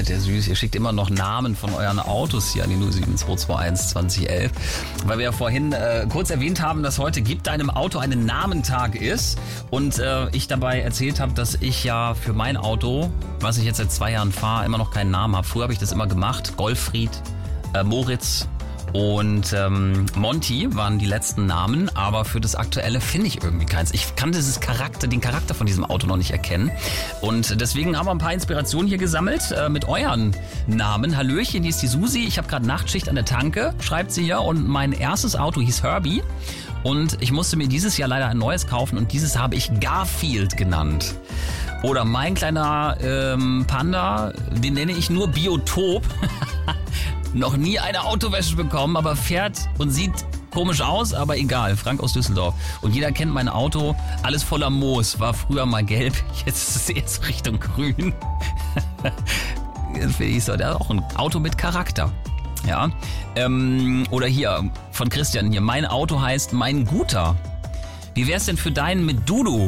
seid ihr süß. Ihr schickt immer noch Namen von euren Autos hier an die 07221 2011. Weil wir ja vorhin kurz erwähnt haben, dass heute Gib deinem Auto einen Namentag ist. Und ich dabei erzählt habe, dass ich ja für mein Auto, was ich jetzt seit 2 Jahren fahre, immer noch keinen Namen habe. Früher habe ich das immer gemacht. Goldfried, Moritz und Monty waren die letzten Namen, aber für das Aktuelle finde ich irgendwie keins. Ich kann den Charakter von diesem Auto noch nicht erkennen. Und deswegen haben wir ein paar Inspirationen hier gesammelt mit euren Namen. Hallöchen, hier ist die Susi. Ich habe gerade Nachtschicht an der Tanke, schreibt sie hier. Und mein erstes Auto hieß Herbie. Und ich musste mir dieses Jahr leider ein neues kaufen und dieses habe ich Garfield genannt. Oder mein kleiner Panda, den nenne ich nur Biotop. Noch nie eine Autowäsche bekommen, aber fährt und sieht komisch aus, aber egal. Frank aus Düsseldorf. Und jeder kennt mein Auto. Alles voller Moos. War früher mal gelb, jetzt ist es erst Richtung grün. Jetzt finde ich so, der hat auch ein Auto mit Charakter. Ja. Oder hier von Christian hier. Mein Auto heißt Mein Guter. Wie wär's denn für deinen mit Dudu?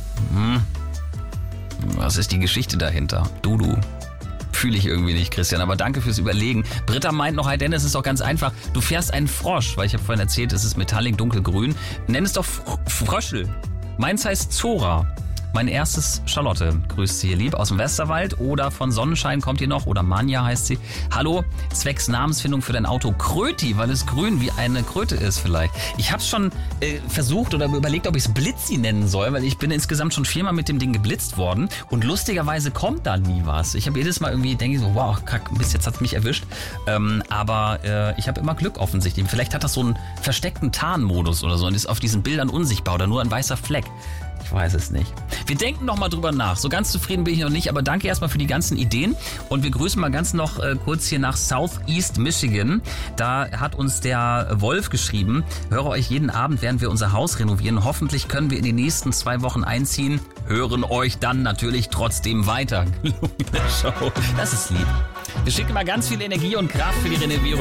Was ist die Geschichte dahinter? Dudu. Fühle ich irgendwie nicht, Christian, aber danke fürs Überlegen. Britta meint noch, hi Dennis, ist doch ganz einfach. Du fährst einen Frosch, weil ich habe vorhin erzählt, es ist Metallic dunkelgrün. Nenn es doch Fröschel. Meins heißt Zora. Mein erstes Charlotte, grüßt sie hier lieb, aus dem Westerwald oder von Sonnenschein kommt ihr noch, oder Manja heißt sie. Hallo, zwecks Namensfindung für dein Auto Kröti, weil es grün wie eine Kröte ist vielleicht. Ich habe es schon versucht oder überlegt, ob ich es Blitzi nennen soll, weil ich bin insgesamt schon 4-mal mit dem Ding geblitzt worden und lustigerweise kommt da nie was. Ich habe jedes Mal irgendwie, denke ich so, wow, kack, bis jetzt hat es mich erwischt. Aber ich habe immer Glück offensichtlich. Vielleicht hat das so einen versteckten Tarnmodus oder so und ist auf diesen Bildern unsichtbar oder nur ein weißer Fleck. Ich weiß es nicht. Wir denken noch mal drüber nach. So ganz zufrieden bin ich noch nicht, aber danke erstmal für die ganzen Ideen. Und wir grüßen mal ganz noch kurz hier nach Southeast Michigan. Da hat uns der Wolf geschrieben, höre euch jeden Abend, während wir unser Haus renovieren. Hoffentlich können wir in den nächsten 2 Wochen einziehen. Hören euch dann natürlich trotzdem weiter. Gelungene Show. Das ist lieb. Wir schicken mal ganz viel Energie und Kraft für die Renovierung.